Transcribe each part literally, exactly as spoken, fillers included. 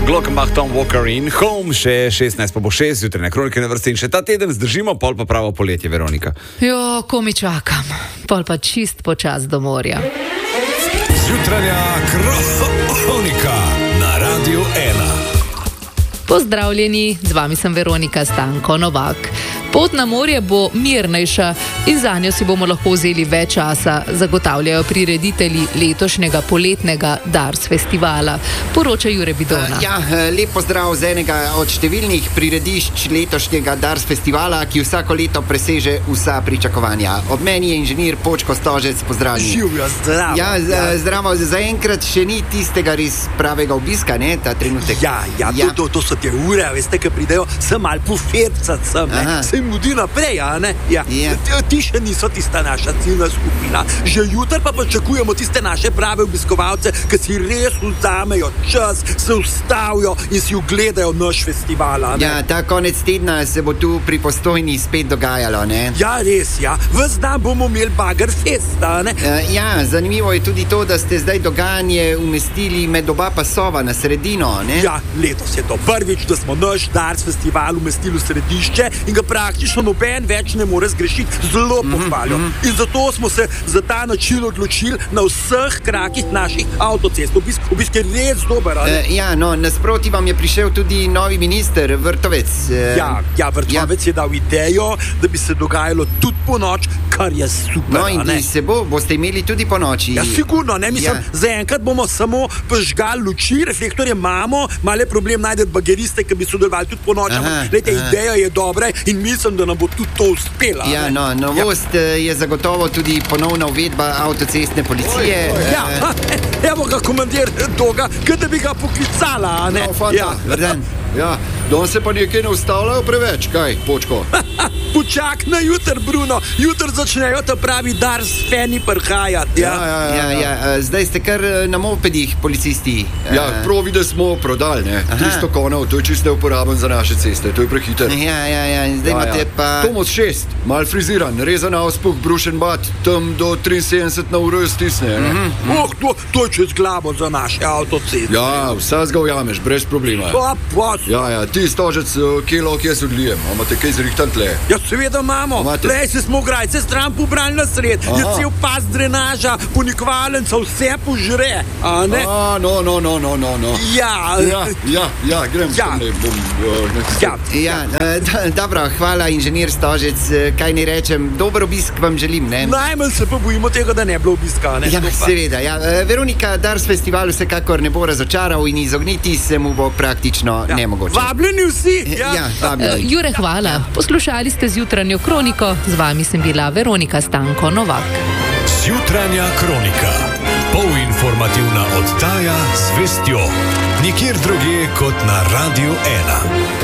Glockenbach, Tom Walker in Home, še šestnajst pa bo šest, zjutraj na Kroniki na vrsti in še ta teden zdržimo, pol pa pravo poletje, Veronika. Jo, komi čakam, pol pa čist počas do morja. Zjutranja Kronika na Radiu ena. Pozdravljeni, z vami sem Veronika Stanko Novak. Pot na morje bo mirnejša in za njo si bomo lahko vzeli več časa, zagotavljajo prireditelji letošnjega poletnega Dars festivala, poroča Jure Bidona. Ja, lep pozdrav z enega od številnih priredišč letošnjega Dars festivala, ki vsako leto preseže vsa pričakovanja. Ob meni je inženir Počko Stožec, pozdravljeni. Živjo, zdravo. Ja, z, ja. zdravo, zaenkrat še ni tistega res pravega obiska, ne, ta trenutek. Ja, ja, ja. To, to, to so te ure, veste, ki pridejo sem mal pofetcat sem, ne, se jim mudi naprej, a ne? Ja. Ja. Ti še niso tista naša ciljna skupina. Že jutr pa pričakujemo tiste naše prave obiskovalce, ki si res vzamejo čas, se ustavijo in si ogledajo naš festival, a ne? Ja, ta konec tedna se bo tu pri Postojni spet dogajalo, ne? Ja, res, ja. Ves dan bomo imeli Bagger Fest, a ne? Ja, zanimivo je tudi to, da ste zdaj dogajanje umestili med oba pasova na sredino, ne? Ja, letos je to prvič, da smo naš Dars festival umestili v središče in ga praktično noben več ne more zgrešiti. Zelo pohvalijo. Mm -hmm. In zato smo se za ta način odločili na vseh krakih naših avtocest. Obisk, obisk je res dober, ali? Uh, ja, no, nasproti vam je prišel tudi novi minister, Vrtovec. Uh, ja, ja, Vrtovec ja. je dal idejo, da bi se dogajalo tudi po noč, kar je super, no, in se bo, boste imeli tudi po noči. Ja, sigurno, ne, mislim, ja. zaenkrat bomo samo požgali luči, reflektorje imamo, malo je problem najti bageriste, ki bi sodelovali tudi po noči. Glejte, ideja je dobra in mislim, da nam bo tudi to uspela. Ja, no, novost ja. je zagotovo tudi ponovna uvedba avtocestne policije. Oj, oj, ja, uh, evo ga komandir toga, da bi ga poklicala, a ne? No, fanta, ja. Vrden. Ja, danes se pa nekaj ne ustavljajo preveč, kaj, Počko? Počak na jutr, Bruno, jutr začnejo ta pravi Dars feni prhajati. Ja, ja, ja, ja, ja. ja. Zdaj ste kar na mopedih, policisti. Ja, pravi, da smo prodali, ne? tristo konov, to je čisto neuporaben za naše ceste, to je prehiter. Ja, ja, ja, zdaj ja, imate ja. pa... Tomos šest, mal friziran, rezan auspuh, brušen bat, tam do triinsedemdeset na uro stisne. Mm -hmm. Oh, to, to je čez glavo za naše avtoceste. Ja, vsaj ga ujameš, brez problema. Pa, pa. Ja, ja, ti Stožec, kje lahko jaz odlijem, imate kaj zrihtan tle? Ja, seveda imamo. Tlej se smo grajce stran pobrali na sred. Aha. Je cel pas drenaža, ponikvalenca, vse požre, a ne? A, no, no, no, no, no, no. Ja. Ja, ja, ja, grem ja. sem, ne bom... Uh, ja. Ja, uh, dobro, hvala, inženir Stožec, kaj ne rečem, dober obisk vam želim, ne? Najmanj se pa bojimo tega, da ne bilo obiska, ne? Ja, seveda, ja. Uh, Veronika, Dars festival vsekakor ne bo razočaral in izogniti se mu bo praktično ja. nemogoče. Vabljeni vsi! Ja, ja vabljeni. Uh, Jure, hvala. Ja. Poslušali ste Zjutranjo Kroniko, z vami sem bila Veronika Stanko Novak. Zjutranja Kronika. Polinformativna oddaja z vestjo. Nikjer drugje kot na Radiu ena.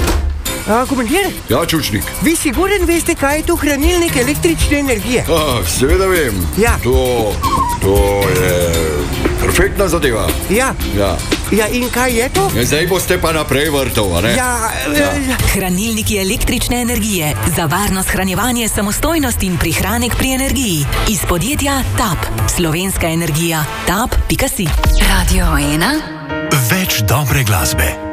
A, komandir? Ja, Čučnik. Vi siguren veste, kaj je to hranilnik električne energije? Ah, seveda vem. Ja. To, to je perfektna zadeva. Ja. Ja. Ja, in kaj je to? Ja, zdaj boste pa naprej vrtov, a ne? Ja, ja. Hranilniki električne energije. Za varno shranjevanje, samostojnost in prihranek pri energiji. Iz podjetja Tap. Slovenska energija. tap pika si. Radio ena. Več dobre glasbe.